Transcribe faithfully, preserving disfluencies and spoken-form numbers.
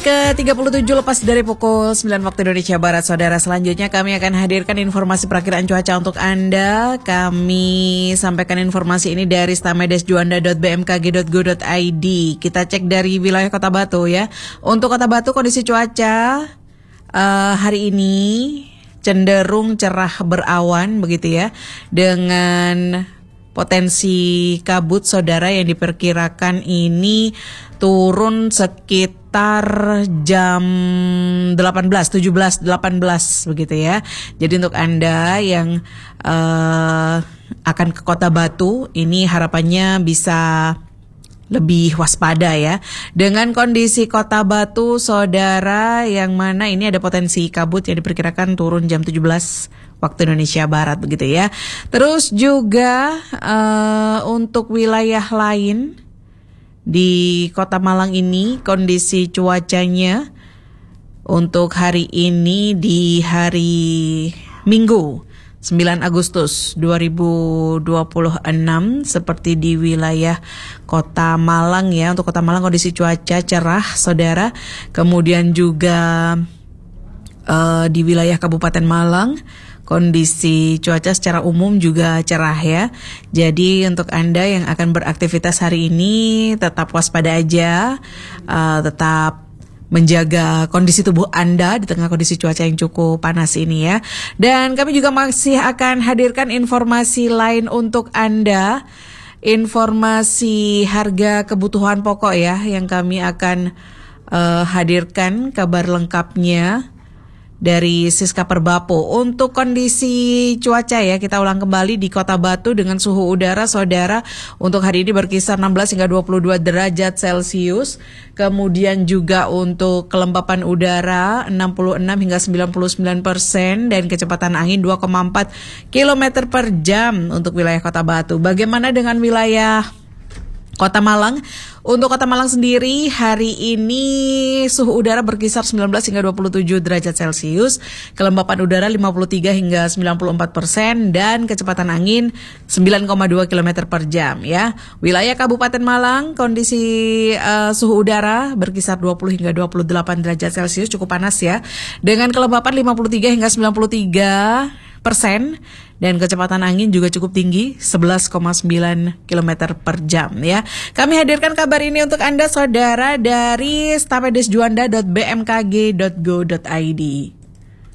ke tiga puluh tujuh lepas dari pukul sembilan waktu Indonesia Barat, saudara. Selanjutnya kami akan hadirkan informasi perakiraan cuaca untuk Anda. Kami sampaikan informasi ini dari stamedesjuanda dot b m k g dot go dot i d. Kita cek dari wilayah Kota Batu ya. Untuk Kota Batu kondisi cuaca uh, hari ini cenderung cerah berawan begitu ya, dengan potensi kabut, saudara, yang diperkirakan ini turun sekitar jam delapan belas, tujuh belas, delapan belas begitu ya. Jadi untuk Anda yang uh, akan ke Kota Batu, ini harapannya bisa lebih waspada ya. Dengan kondisi Kota Batu, saudara, yang mana ini ada potensi kabut yang diperkirakan turun jam tujuh belas waktu Indonesia Barat begitu ya. Terus juga uh, untuk wilayah lain di Kota Malang ini kondisi cuacanya untuk hari ini di hari Minggu sembilan Agustus dua ribu dua puluh enam seperti di wilayah Kota Malang ya. Untuk Kota Malang kondisi cuaca cerah, saudara. Kemudian juga uh, di wilayah Kabupaten Malang kondisi cuaca secara umum juga cerah ya. Jadi untuk Anda yang akan beraktivitas hari ini tetap waspada aja, uh, tetap menjaga kondisi tubuh Anda di tengah kondisi cuaca yang cukup panas ini ya. Dan kami juga masih akan hadirkan informasi lain untuk Anda, informasi harga kebutuhan pokok ya, yang kami akan uh, hadirkan kabar lengkapnya dari Siska Perbapo. Untuk kondisi cuaca ya, kita ulang kembali di Kota Batu dengan suhu udara, saudara, untuk hari ini berkisar enam belas hingga dua puluh dua derajat Celcius. Kemudian juga untuk kelembapan udara enam puluh enam hingga sembilan puluh sembilan persen dan kecepatan angin dua koma empat kilometer per jam untuk wilayah Kota Batu. Bagaimana dengan wilayah Kota Malang? Untuk Kota Malang sendiri hari ini suhu udara berkisar sembilan belas hingga dua puluh tujuh derajat Celcius, kelembapan udara lima puluh tiga hingga sembilan puluh empat persen dan kecepatan angin sembilan koma dua kilometer per jam ya. Wilayah Kabupaten Malang kondisi uh, suhu udara berkisar dua puluh hingga dua puluh delapan derajat Celcius, cukup panas ya, dengan kelembapan lima puluh tiga hingga sembilan puluh tiga persen dan kecepatan angin juga cukup tinggi sebelas koma sembilan kilometer per jam ya. Kami hadirkan kabar ini untuk Anda, saudara, dari stamedesjuanda dot b m k g dot go dot i d.